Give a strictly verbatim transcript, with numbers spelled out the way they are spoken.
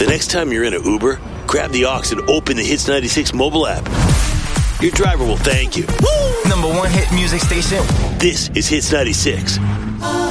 The next time you're in an Uber, grab the aux and open the Hits ninety-six mobile app. Your driver will thank you. Number one hit music station. This is Hits ninety-six.